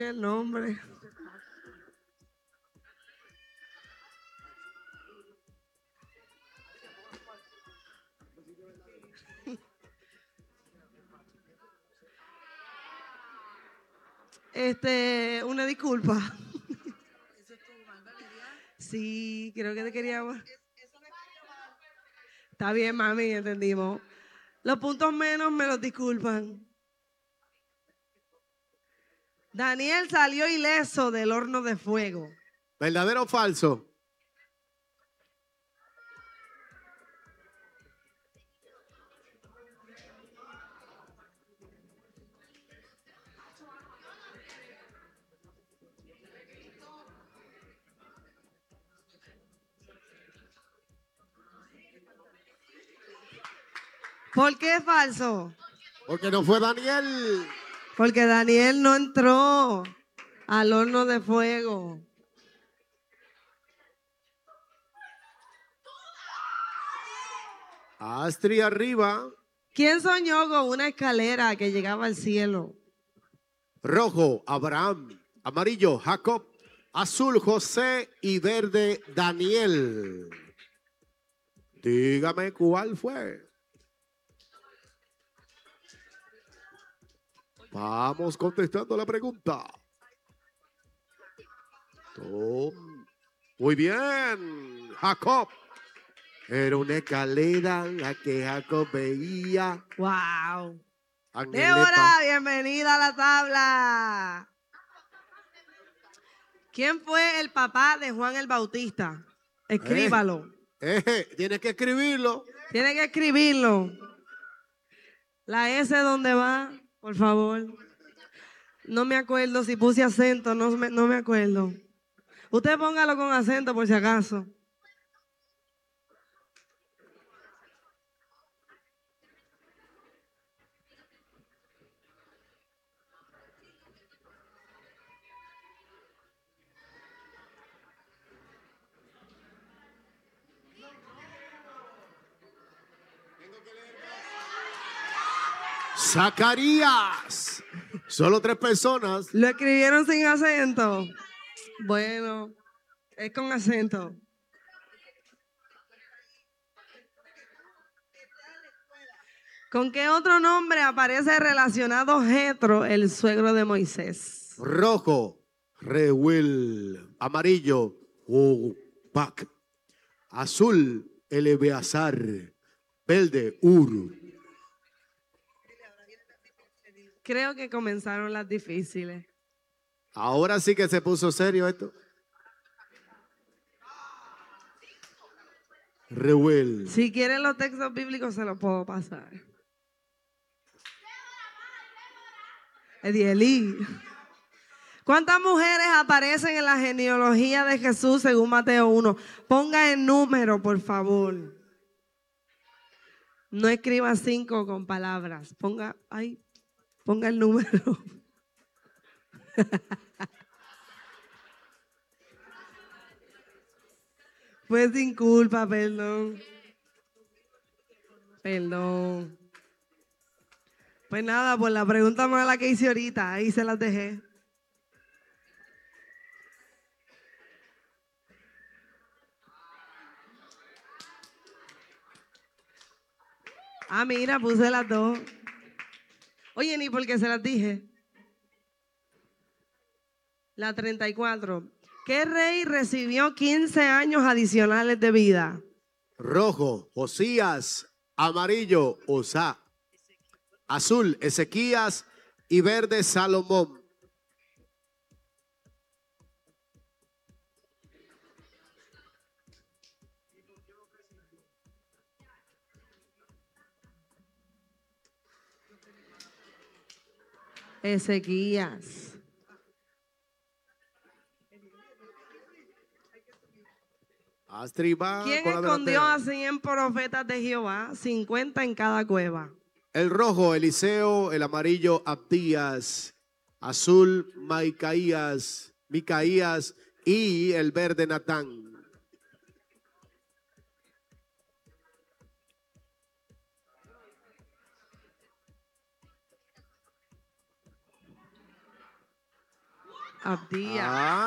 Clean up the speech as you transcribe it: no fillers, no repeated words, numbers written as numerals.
El nombre. Una disculpa. Sí, creo que te queríamos. Está bien, mami, entendimos. Los puntos menos me los disculpan. Daniel salió ileso del horno de fuego. ¿Verdadero o falso? ¿Por qué es falso? Porque no fue Daniel. Porque Daniel no entró al horno de fuego. Astrid arriba. ¿Quién soñó con una escalera que llegaba al cielo? Rojo, Abraham. Amarillo, Jacob. Azul, José. Y verde, Daniel. Dígame cuál fue. Vamos contestando la pregunta. Muy bien, Jacob. Era una escalera la que Jacob veía. ¡Wow! Ángel Débora, bienvenida a la tabla. ¿Quién fue el papá de Juan el Bautista? Escríbalo. Tienes que escribirlo. Tiene que escribirlo. La S, ¿dónde va? Por favor. No me acuerdo si puse acento, no me acuerdo. Usted póngalo con acento por si acaso. Zacarías. Solo 3 personas. ¿Lo escribieron sin acento? Bueno, es con acento. ¿Con qué otro nombre aparece relacionado Jetro, el suegro de Moisés? Rojo, Reuel. Amarillo, Upac. Azul, Eleazar. Verde, Ur. Creo que comenzaron las difíciles. Ahora sí que se puso serio esto. Reuel. Si quieren los textos bíblicos se los puedo pasar. Edielí. ¿Cuántas mujeres aparecen en la genealogía de Jesús según Mateo 1? Ponga el número, por favor. No escriba 5 con palabras. Ponga el número. Pues sin culpa, perdón. Perdón. Pues nada, por la pregunta mala que hice ahorita, ahí se las dejé. Ah, mira, puse las dos. Oye, ni porque se las dije. La 34. ¿Qué rey recibió 15 años adicionales de vida? Rojo, Josías. Amarillo, Osá. Azul, Ezequías. Y verde, Salomón. Ezequías. Astrid va ¿Quién con la escondió delantera. a 100 profetas de Jehová? 50 en cada cueva. El rojo, Eliseo. El amarillo, Abdías. Azul, Micaías. Y el verde, Natán. Abdía. Ah.